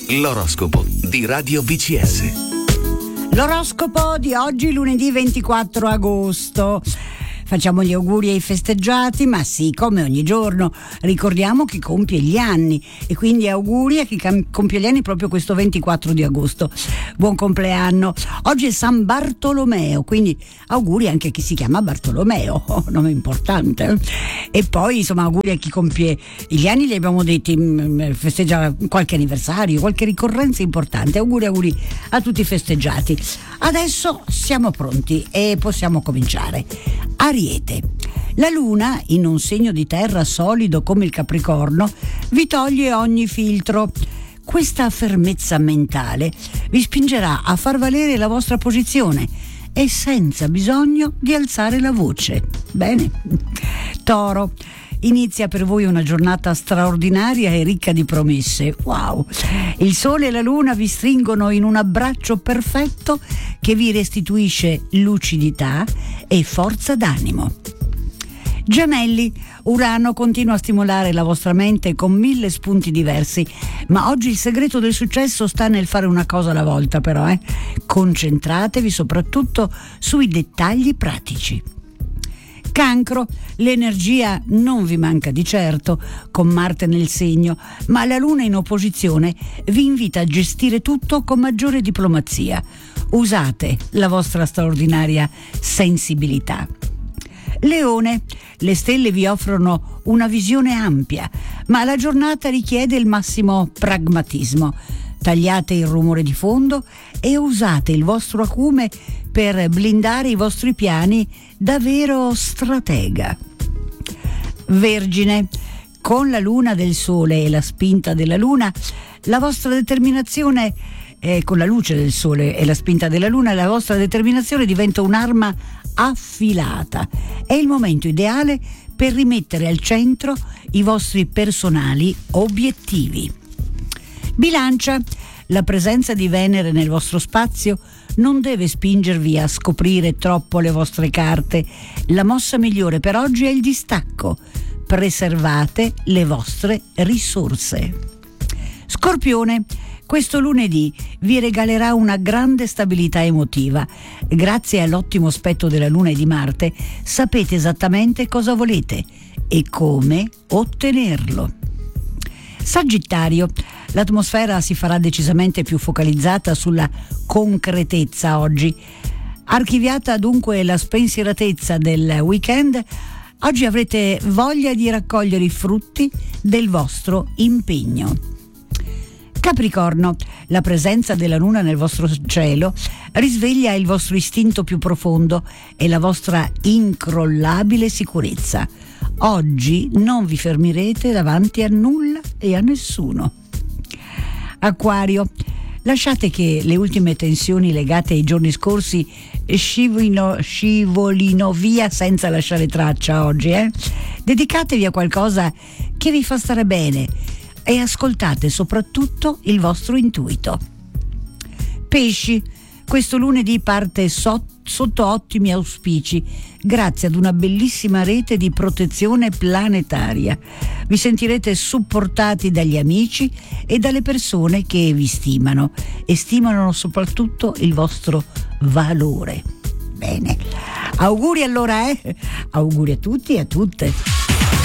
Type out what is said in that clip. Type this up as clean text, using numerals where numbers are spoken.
L'oroscopo di Radio BCS. L'oroscopo di oggi, lunedì 24 agosto. Facciamo gli auguri ai festeggiati, ma sì, come ogni giorno ricordiamo chi compie gli anni e quindi auguri a chi compie gli anni proprio questo 24 di agosto. Buon compleanno. Oggi è San Bartolomeo, quindi auguri anche a chi si chiama Bartolomeo, nome importante. E poi insomma auguri a chi compie gli anni, li abbiamo detti, festeggia qualche anniversario, qualche ricorrenza importante. Auguri a tutti i festeggiati. Adesso siamo pronti e possiamo cominciare. Ariete. La luna, in un segno di terra solido come il Capricorno, vi toglie ogni filtro. Questa fermezza mentale vi spingerà a far valere la vostra posizione e senza bisogno di alzare la voce. Bene. Toro. Inizia per voi una giornata straordinaria e ricca di promesse. Wow! Il sole e la luna vi stringono in un abbraccio perfetto che vi restituisce lucidità e forza d'animo. Gemelli. Urano continua a stimolare la vostra mente con 1000 spunti diversi, ma oggi il segreto del successo sta nel fare una cosa alla volta, però. Concentratevi soprattutto sui dettagli pratici. Cancro, l'energia non vi manca di certo, con Marte nel segno, ma la Luna in opposizione vi invita a gestire tutto con maggiore diplomazia. Usate la vostra straordinaria sensibilità. Leone, le stelle vi offrono una visione ampia, ma la giornata richiede il massimo pragmatismo. Tagliate il rumore di fondo e usate il vostro acume per blindare i vostri piani da vero stratega. Vergine, con la luna del sole e la spinta della luna, la vostra determinazione, con la luce del sole e la spinta della luna, la vostra determinazione diventa un'arma affilata. È il momento ideale per rimettere al centro i vostri personali obiettivi. Bilancia, la presenza di Venere nel vostro spazio non deve spingervi a scoprire troppo le vostre carte. La mossa migliore per oggi è il distacco. Preservate le vostre risorse. Scorpione, questo lunedì vi regalerà una grande stabilità emotiva. Grazie all'ottimo aspetto della Luna e di Marte sapete esattamente cosa volete e come ottenerlo. Sagittario, l'atmosfera si farà decisamente più focalizzata sulla concretezza oggi. Archiviata dunque la spensieratezza del weekend, oggi avrete voglia di raccogliere i frutti del vostro impegno. Capricorno, la presenza della luna nel vostro cielo risveglia il vostro istinto più profondo e la vostra incrollabile sicurezza. Oggi non vi fermerete davanti a nulla e a nessuno. Acquario, lasciate che le ultime tensioni legate ai giorni scorsi scivolino via senza lasciare traccia oggi. Dedicatevi a qualcosa che vi fa stare bene e ascoltate soprattutto il vostro intuito. Pesci, questo lunedì parte sotto ottimi auspici, grazie ad una bellissima rete di protezione planetaria. Vi sentirete supportati dagli amici e dalle persone che vi stimano e stimano soprattutto il vostro valore. Bene, auguri allora, auguri a tutti e a tutte.